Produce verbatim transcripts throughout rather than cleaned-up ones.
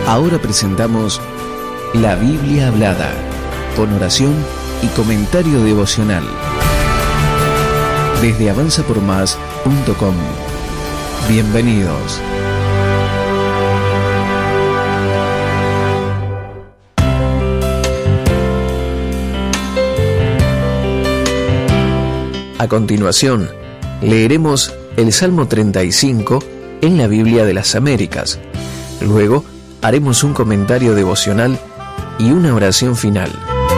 Ahora presentamos La Biblia Hablada, con oración y comentario devocional. Desde avanza por más punto com. Bienvenidos. A continuación, leeremos el Salmo treinta y cinco en la Biblia de las Américas. Luego, haremos un comentario devocional y una oración final.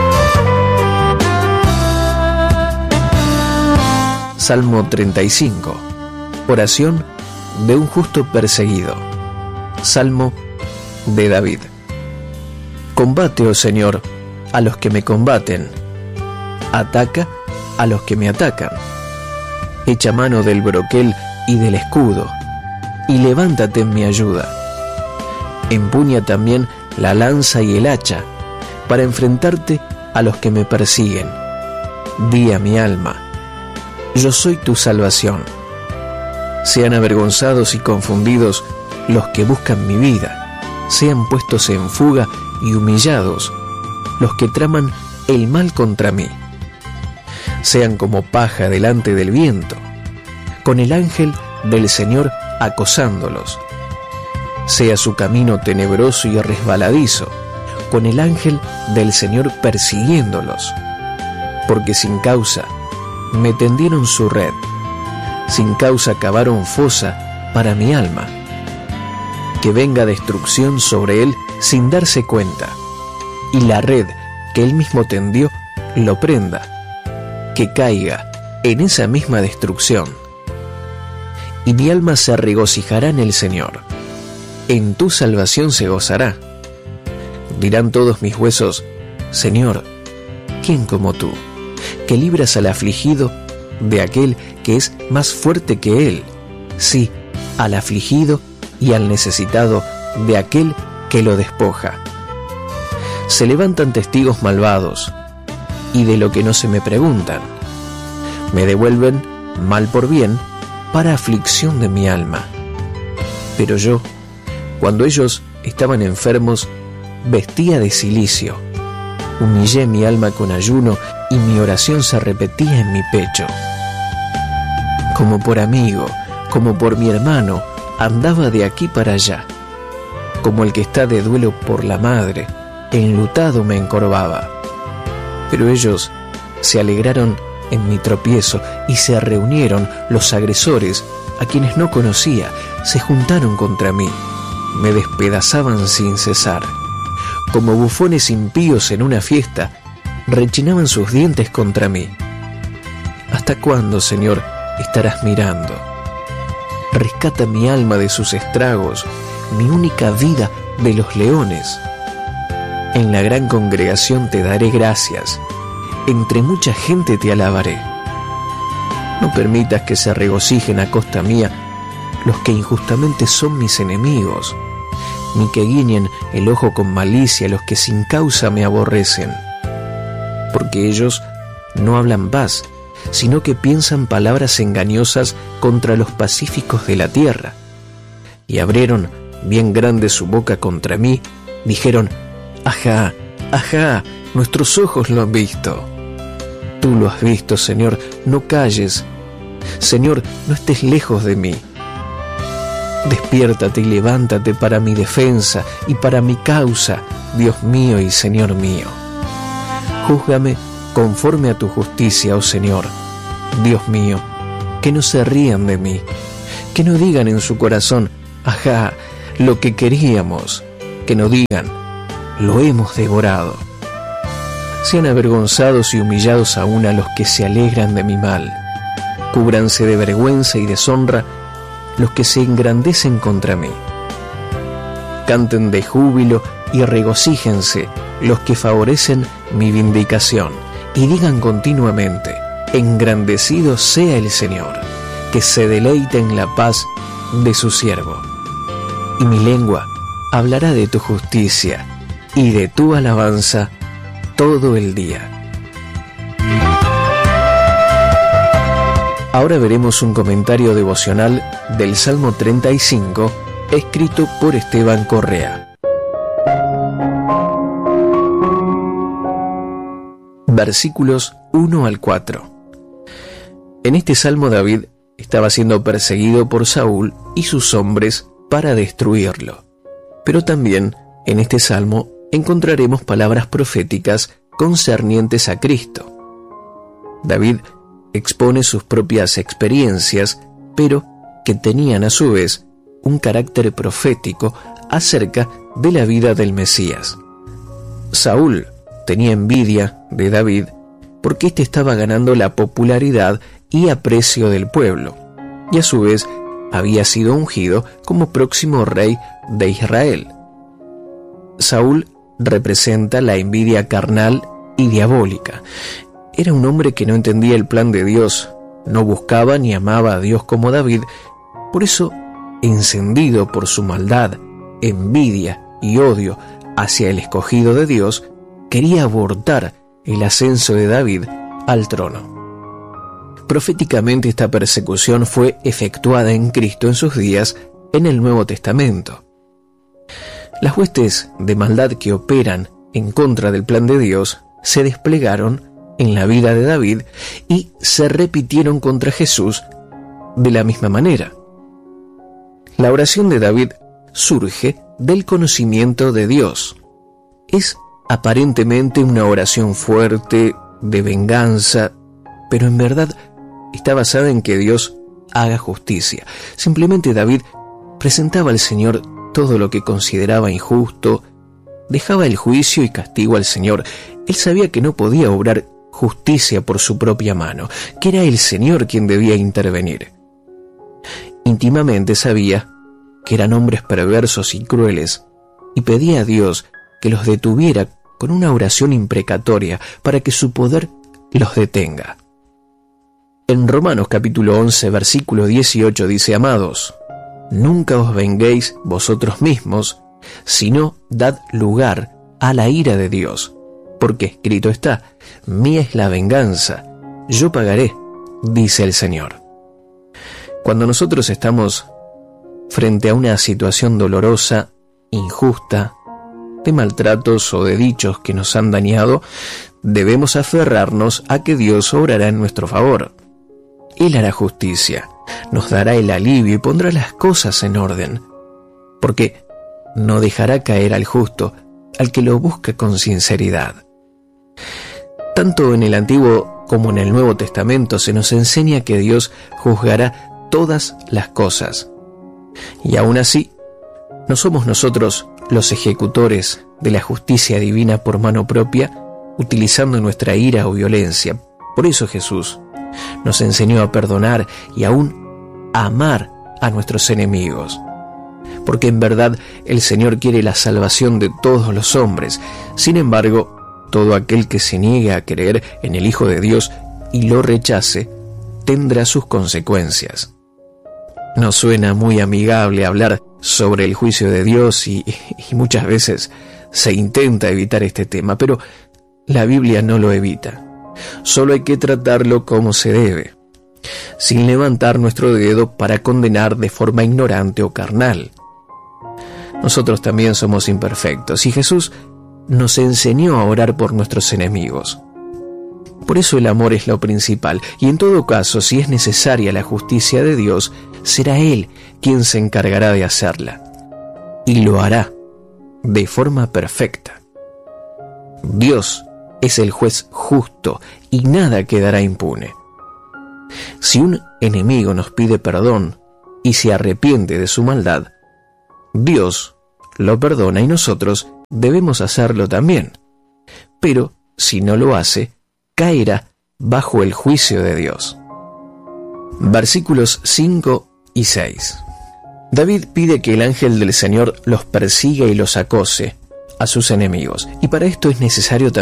Salmo treinta y cinco. Oración de un justo perseguido. Salmo de David. Combate, oh Señor, a los que me combaten. Ataca a los que me atacan. Echa mano del broquel y del escudo, y levántate en mi ayuda. Empuña también la lanza y el hacha, para enfrentarte a los que me persiguen. Di a mi alma: yo soy tu salvación. Sean avergonzados y confundidos los que buscan mi vida. Sean puestos en fuga y humillados los que traman el mal contra mí. Sean como paja delante del viento, con el ángel del Señor acosándolos. Sea su camino tenebroso y resbaladizo, con el ángel del Señor persiguiéndolos. Porque sin causa me tendieron su red, sin causa cavaron fosa para mi alma. Que venga destrucción sobre él sin darse cuenta, y la red que él mismo tendió lo prenda, que caiga en esa misma destrucción. Y mi alma se regocijará en el Señor, en tu salvación se gozará. Dirán todos mis huesos: Señor, ¿quién como tú, que libras al afligido de aquel que es más fuerte que él? Sí, al afligido y al necesitado de aquel que lo despoja. Se levantan testigos malvados, y de lo que no se me preguntan. Me devuelven mal por bien, para aflicción de mi alma. Pero yo, cuando ellos estaban enfermos, vestía de cilicio. Humillé mi alma con ayuno, y mi oración se repetía en mi pecho. Como por amigo, como por mi hermano, andaba de aquí para allá. Como el que está de duelo por la madre, enlutado me encorvaba. Pero ellos se alegraron en mi tropiezo, y se reunieron los agresores, a quienes no conocía, se juntaron contra mí. Me despedazaban sin cesar. Como bufones impíos en una fiesta, rechinaban sus dientes contra mí. ¿Hasta cuándo, Señor, estarás mirando? Rescata mi alma de sus estragos, mi única vida de los leones. En la gran congregación te daré gracias, entre mucha gente te alabaré. No permitas que se regocijen a costa mía los que injustamente son mis enemigos, ni que guiñen el ojo con malicia los que sin causa me aborrecen. Porque ellos no hablan paz, sino que piensan palabras engañosas contra los pacíficos de la tierra. Y abrieron bien grande su boca contra mí, dijeron: ajá, ajá, nuestros ojos lo han visto. Tú lo has visto, Señor, no calles. Señor, no estés lejos de mí. Despiértate y levántate para mi defensa y para mi causa, Dios mío y Señor mío. Júzgame conforme a tu justicia, oh Señor. Dios mío, que no se rían de mí, que no digan en su corazón: ajá, lo que queríamos, que no digan: lo hemos devorado. Sean avergonzados y humillados aún a los que se alegran de mi mal. Cúbranse de vergüenza y deshonra los que se engrandecen contra mí. Canten de júbilo y regocíjense los que favorecen mi vindicación, y digan continuamente: engrandecido sea el Señor, que se deleite en la paz de su siervo. Y mi lengua hablará de tu justicia y de tu alabanza todo el día. Ahora veremos un comentario devocional del Salmo treinta y cinco, escrito por Esteban Correa. versículos uno al cuatro. En este salmo David estaba siendo perseguido por Saúl y sus hombres para destruirlo. Pero también en este salmo encontraremos palabras proféticas concernientes a Cristo. David expone sus propias experiencias, pero que tenían a su vez un carácter profético acerca de la vida del Mesías. Saúl tenía envidia de David porque éste estaba ganando la popularidad y aprecio del pueblo, y a su vez había sido ungido como próximo rey de Israel. Saúl representa la envidia carnal y diabólica. Era un hombre que no entendía el plan de Dios, no buscaba ni amaba a Dios como David, por eso, encendido por su maldad, envidia y odio hacia el escogido de Dios, quería abortar el ascenso de David al trono. Proféticamente esta persecución fue efectuada en Cristo en sus días en el Nuevo Testamento. Las huestes de maldad que operan en contra del plan de Dios se desplegaron en la vida de David y se repitieron contra Jesús de la misma manera. La oración de David surge del conocimiento de Dios. Es aparentemente una oración fuerte, de venganza, pero en verdad está basada en que Dios haga justicia. Simplemente David presentaba al Señor todo lo que consideraba injusto, dejaba el juicio y castigo al Señor. Él sabía que no podía obrar justicia por su propia mano, que era el Señor quien debía intervenir. Íntimamente sabía que eran hombres perversos y crueles, y pedía a Dios que los detuviera con una oración imprecatoria para que su poder los detenga. En Romanos capítulo once, versículo dieciocho dice: Amados, nunca os venguéis vosotros mismos, sino dad lugar a la ira de Dios, porque escrito está: mía es la venganza, yo pagaré, dice el Señor. Cuando nosotros estamos frente a una situación dolorosa, injusta, de maltratos o de dichos que nos han dañado, debemos aferrarnos a que Dios obrará en nuestro favor. Él hará justicia, nos dará el alivio y pondrá las cosas en orden, porque no dejará caer al justo, al que lo busca con sinceridad. Tanto en el Antiguo como en el Nuevo Testamento se nos enseña que Dios juzgará todas las cosas. Y aún así, no somos nosotros los ejecutores de la justicia divina por mano propia, utilizando nuestra ira o violencia. Por eso Jesús nos enseñó a perdonar y aún a amar a nuestros enemigos. Porque en verdad el Señor quiere la salvación de todos los hombres. Sin embargo, todo aquel que se niegue a creer en el Hijo de Dios y lo rechace, tendrá sus consecuencias. Nos suena muy amigable hablar sobre el juicio de Dios y, y muchas veces se intenta evitar este tema, pero la Biblia no lo evita. Solo hay que tratarlo como se debe, sin levantar nuestro dedo para condenar de forma ignorante o carnal. Nosotros también somos imperfectos y Jesús nos enseñó a orar por nuestros enemigos. Por eso el amor es lo principal, y en todo caso, si es necesaria la justicia de Dios, será Él quien se encargará de hacerla, y lo hará de forma perfecta. Dios es el juez justo y nada quedará impune. Si un enemigo nos pide perdón y se arrepiente de su maldad, Dios lo perdona y nosotros debemos hacerlo también. Pero si no lo hace, caerá bajo el juicio de Dios. Versículos cinco y seis. David pide que el ángel del Señor los persiga y los acose a sus enemigos, y para esto es necesario también